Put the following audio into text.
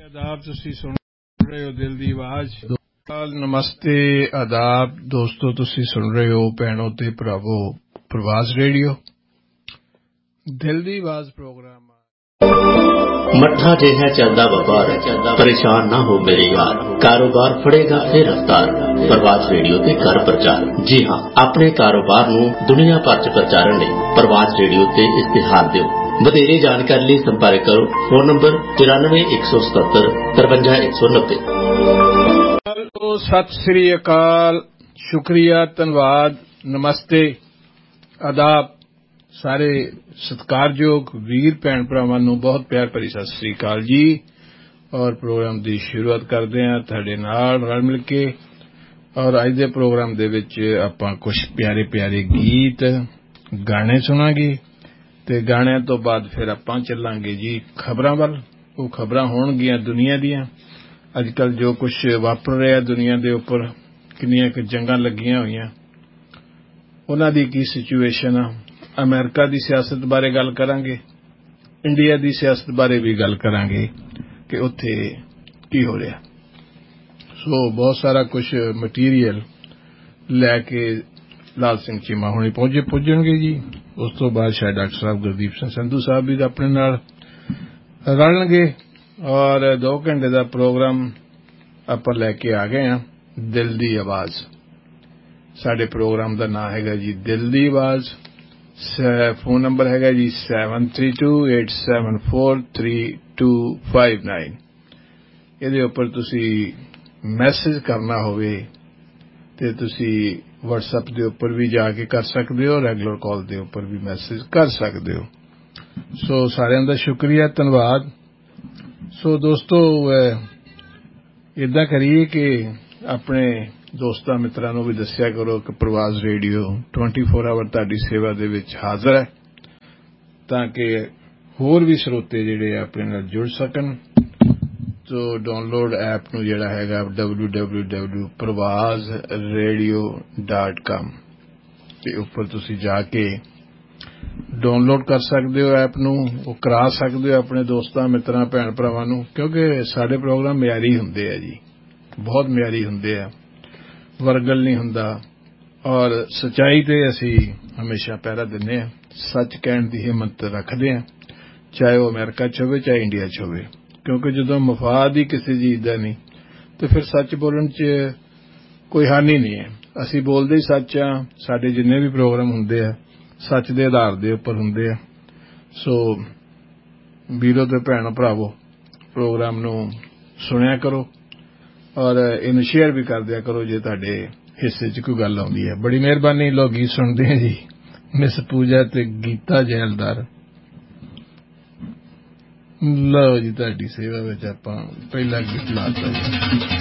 आदाब तुसी सुन रहे हो दिल दी आवाज। नमस्ते आदाब दोस्तों, तुसी सुन रहे हो भैनों ते भरावो प्रवास रेडियो दिल दी आवाज प्रोग्राम। मट्ठा जिहा चलदा व्यापार, परेशान ना हो मेरे यार, कारोबार फड़ेगा फिर रफ्तार। प्रवास रेडियो ते कर प्रचार। जी हाँ, अपने कारोबार नूं दुनिया भर च प्रचारण लई प्रवास रेडियो ते इश्तिहार दिओ। ਵਧੇਰੇ ਜਾਣਕਾਰੀ ਲਈ ਸੰਪਰਕ ਕਰੋ। Phone number 9317 53190। सत श्री अकाल, शुक्रिया, धन्यवाद, नमस्ते, आदाब सारे सत्कारयोग वीर भैन भरावां नूं बहुत प्यार भरी सत श्री अकाल जी। और प्रोग्राम की शुरुआत करते हैं तुहाडे नाल रल मिल के। और अज दे प्रोग्राम दे विच आपां कुछ प्यारे प्यारे गीत गाने सुनांगे ते गाणिਆਂ ਤੋਂ ਬਾਅਦ फिर ਆਪਾਂ ਚੱਲਾਂਗੇ जी खबरां ਵੱਲ। ਉਹ खबरां ਹੋਣਗੀਆਂ ਦੁਨੀਆ ਦੀਆਂ। ਅੱਜ ਕੱਲ ਜੋ ਕੁਝ ਵਾਪਰ ਰਿਹਾ ਦੁਨੀਆ ਦੇ ਉੱਪਰ, ਕਿੰਨੀਆਂ ਕਿ ਜੰਗਾਂ ਲੱਗੀਆਂ ਹੋਈਆਂ, ਉਹਨਾਂ ਦੀ ਕੀ ਸਿਚੁਏਸ਼ਨ ਆ। ਅਮਰੀਕਾ ਦੀ ਸਿਆਸਤ ਬਾਰੇ ਗੱਲ ਕਰਾਂਗੇ, ਇੰਡੀਆ ਦੀ ਸਿਆਸਤ ਬਾਰੇ ਵੀ ਗੱਲ ਕਰਾਂਗੇ ਕਿ ਉੱਥੇ ਕੀ ਹੋ ਰਿਹਾ। ਸੋ ਬਹੁਤ ਸਾਰਾ ਕੁਝ ਮਟੀਰੀਅਲ ਲੈ ਕੇ ਲਾਲ ਸਿੰਘ ਚੀਮਾ ਹੁਣੇ ਪੁੱਜਣਗੇ ਜੀ। ਉਸ ਤੋਂ ਬਾਅਦ ਸ਼ਾਇਦ ਡਾਕਟਰ ਸਾਹਿਬ ਗੁਰਦੀਪ ਸਿੰਘ ਸੰਧੂ ਸਾਹਿਬ ਵੀ ਆਪਣੇ ਨਾਲ ਰਲਣਗੇ। ਔਰ 2 ਘੰਟੇ ਦਾ ਪ੍ਰੋਗਰਾਮ ਆਪਾਂ ਲੈ ਕੇ ਆ ਗਏ ਹਾਂ, ਦਿਲ ਦੀ ਆਵਾਜ਼। ਸਾਡੇ ਪ੍ਰੋਗਰਾਮ ਦਾ ਨਾਂ ਹੈਗਾ ਜੀ ਦਿਲ ਦੀ ਆਵਾਜ਼। ਫੋਨ ਨੰਬਰ ਹੈਗਾ ਜੀ 7328743259। ਇਹਦੇ ਉੱਪਰ ਤੁਸੀਂ ਮੈਸੇਜ ਕਰਨਾ ਹੋਵੇ ਤੇ ਤੁਸੀਂ WhatsApp ਦੇ ਉੱਪਰ ਵੀ ਜਾ ਕੇ ਕਰ ਸਕਦੇ ਹੋ, ਰੈਗੂਲਰ ਕਾਲ ਦੇ ਉੱਪਰ ਵੀ ਮੈਸੇਜ ਕਰ ਸਕਦੇ ਹੋ। ਸੋ ਸਾਰਿਆਂ ਦਾ ਸ਼ੁਕਰੀਆ, ਧੰਨਵਾਦ। ਸੋ ਦੋਸਤੋ, ਇੱਦਾਂ ਕਰੀਏ ਕਿ ਆਪਣੇ ਦੋਸਤਾਂ ਮਿੱਤਰਾਂ ਨੂੰ ਵੀ ਦੱਸਿਆ ਕਰੋ ਕਿ ਪ੍ਰਵਾਸ ਰੇਡੀਓ 24 ਆਵਰ ਤੁਹਾਡੀ ਸੇਵਾ ਦੇ ਵਿੱਚ ਹਾਜ਼ਰ ਹੈ, ਤਾਂ ਕਿ ਹੋਰ ਵੀ ਸਰੋਤੇ ਜਿਹੜੇ ਆਪਣੇ ਨਾਲ ਜੁੜ ਸਕਣ। ਸੋ ਡਾਊਨਲੋਡ ਐਪ ਨੂੰ ਜਿਹੜਾ ਹੈਗਾ www.pravasradio.com ਤੇ ਉੱਪਰ ਤੁਸੀਂ ਜਾ ਕੇ ਡਾਊਨਲੋਡ ਕਰ ਸਕਦੇ ਹੋ ਐਪ ਨੂੰ। ਉਹ ਕਰਾ ਸਕਦੇ ਹੋ ਆਪਣੇ ਦੋਸਤਾਂ ਮਿੱਤਰਾਂ ਭੈਣ ਭਰਾਵਾਂ ਨੂੰ, ਕਿਉਂਕਿ ਸਾਡੇ ਪ੍ਰੋਗਰਾਮ ਮਿਆਰੀ ਹੁੰਦੇ ਆ ਜੀ, ਬਹੁਤ ਮਿਆਰੀ ਹੁੰਦੇ ਆ, ਵਰਗਲ ਨਹੀਂ ਹੁੰਦਾ। ਔਰ ਸੱਚਾਈ ਤੇ ਅਸੀਂ ਹਮੇਸ਼ਾ ਪਹਿਰਾ ਦਿੰਦੇ ਹਾਂ, ਸੱਚ ਕਹਿਣ ਦੀ ਹਿੰਮਤ ਰੱਖਦੇ ਹਾਂ, ਚਾਹੇ ਉਹ ਅਮਰੀਕਾ 'ਚ ਹੋਵੇ ਚਾਹੇ ਇੰਡੀਆ 'ਚ ਹੋਵੇ। ਕਿਉਂਕਿ ਜਦੋਂ ਮਫਾਦ ਹੀ ਕਿਸੇ ਚੀਜ਼ ਦਾ ਨਹੀਂ ਤੇ ਫਿਰ ਸੱਚ ਬੋਲਣ 'ਚ ਕੋਈ ਹਾਨੀ ਨਹੀਂ ਹੈ। ਅਸੀਂ ਬੋਲਦੇ ਹੀ ਸੱਚ ਆ। ਸਾਡੇ ਜਿੰਨੇ ਵੀ ਪ੍ਰੋਗਰਾਮ ਹੁੰਦੇ ਆ ਸੱਚ ਦੇ ਆਧਾਰ ਦੇ ਉੱਪਰ ਹੁੰਦੇ ਆ। ਸੋ ਵੀਰੋ ਤੇ ਭੈਣੋ ਭਰਾਵੋ, ਪ੍ਰੋਗਰਾਮ ਨੂੰ ਸੁਣਿਆ ਕਰੋ ਔਰ ਇਹਨੂੰ ਸ਼ੇਅਰ ਵੀ ਕਰ ਦਿਆ ਕਰੋ ਜੇ ਤੁਹਾਡੇ ਹਿੱਸੇ 'ਚ ਕੋਈ ਗੱਲ ਆਉਂਦੀ ਹੈ। ਬੜੀ ਮਿਹਰਬਾਨੀ। ਲੋਕ ਗੀਤ ਸੁਣਦੇ ਆ ਜੀ, ਮਿਸ ਪੂਜਾ ਤੇ ਗੀਤਾ ਜੈਲਦਾਰ। ਲਓ ਜੀ, ਤੁਹਾਡੀ ਸੇਵਾ ਵਿੱਚ ਆਪਾਂ ਪਹਿਲਾ ਗੀਤ ਲਾਤਾ ਜੀ।